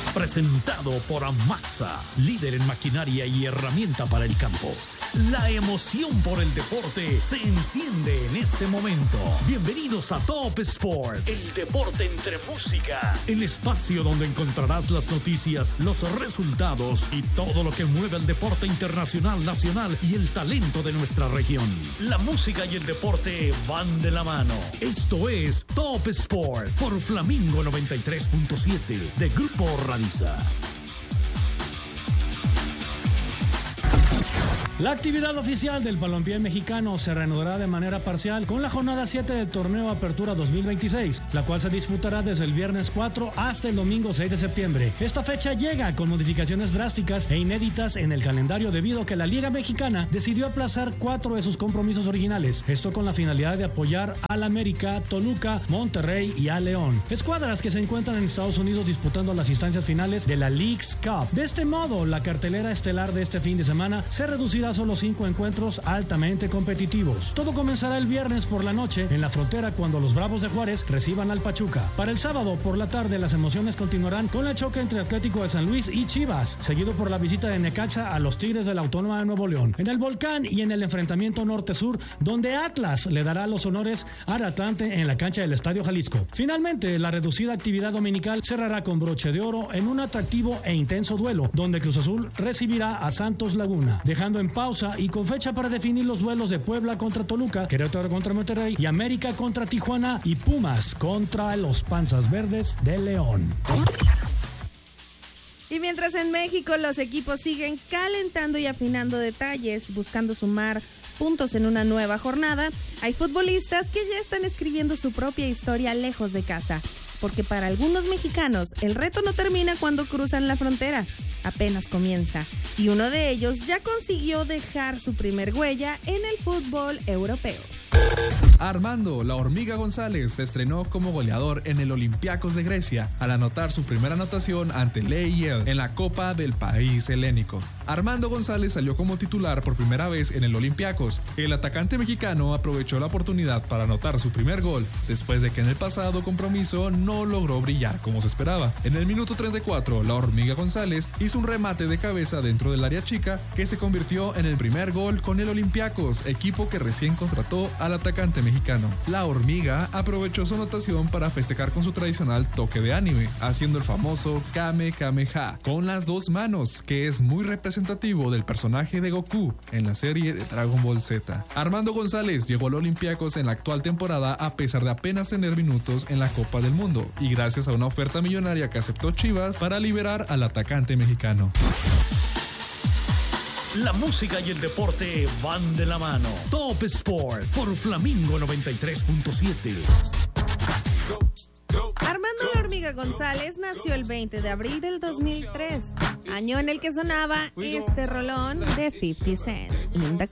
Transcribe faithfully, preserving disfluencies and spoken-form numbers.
Presentado por Amaxa, líder en maquinaria y herramienta para el campo. La emoción por el deporte se enciende en este momento. Bienvenidos a Top Sport, el deporte entre música. El espacio donde encontrarás las noticias, los resultados y todo lo que mueve el deporte internacional, nacional y el talento de nuestra región. La música y el deporte van de la mano. Esto es Top Sport por Flamingo noventa y tres punto siete de Grupo Radiza. La actividad oficial del balompié mexicano se reanudará de manera parcial con la jornada siete del torneo Apertura dos mil veintiséis, la cual se disputará desde el viernes cuatro hasta el domingo seis de septiembre. Esta fecha llega con modificaciones drásticas e inéditas en el calendario debido a que la Liga Mexicana decidió aplazar cuatro de sus compromisos originales, esto con la finalidad de apoyar al América, Toluca, Monterrey y a León, escuadras que se encuentran en Estados Unidos disputando las instancias finales de la Leagues Cup. De este modo, la cartelera estelar de este fin de semana se reducirá a solo cinco encuentros altamente competitivos. Todo comenzará el viernes por la noche en la frontera cuando los Bravos de Juárez reciban al Pachuca. Para el sábado por la tarde las emociones continuarán con el choque entre Atlético de San Luis y Chivas, seguido por la visita de Necaxa a los Tigres de la Autónoma de Nuevo León. En el Volcán y en el enfrentamiento norte-sur, donde Atlas le dará los honores al Atlante en la cancha del Estadio Jalisco. Finalmente, la reducida actividad dominical cerrará con broche de oro en un atractivo e intenso duelo, donde Cruz Azul recibirá a Santos Laguna, dejando en pausa y con fecha para definir los duelos de Puebla contra Toluca, Querétaro contra Monterrey y América contra Tijuana y Pumas contra los Panzas Verdes de León. Y mientras en México los equipos siguen calentando y afinando detalles, buscando sumar puntos en una nueva jornada, hay futbolistas que ya están escribiendo su propia historia lejos de casa. Porque para algunos mexicanos el reto no termina cuando cruzan la frontera, apenas comienza. Y uno de ellos ya consiguió dejar su primer huella en el fútbol europeo. Armando La Hormiga González se estrenó como goleador en el Olympiacos de Grecia al anotar su primera anotación ante el A E L en la Copa del país helénico. Armando González salió como titular por primera vez en el Olympiacos. El atacante mexicano aprovechó la oportunidad para anotar su primer gol después de que en el pasado compromiso no logró brillar como se esperaba. En el minuto treinta y cuatro, La Hormiga González hizo un remate de cabeza dentro del área chica que se convirtió en el primer gol con el Olympiacos, equipo que recién contrató al atacante mexicano. La Hormiga aprovechó su anotación para festejar con su tradicional toque de anime, haciendo el famoso Kame Kameha con las dos manos, que es muy representativo del personaje de Goku en la serie de Dragon Ball Z. Armando González llegó al Olympiacos en la actual temporada a pesar de apenas tener minutos en la Copa del Mundo y gracias a una oferta millonaria que aceptó Chivas para liberar al atacante mexicano. La música y el deporte van de la mano. Top Sport por Flamingo noventa y tres punto siete. Armando La Hormiga González nació el veinte de abril del dos mil tres, año en el que sonaba este rolón de cincuenta Cent.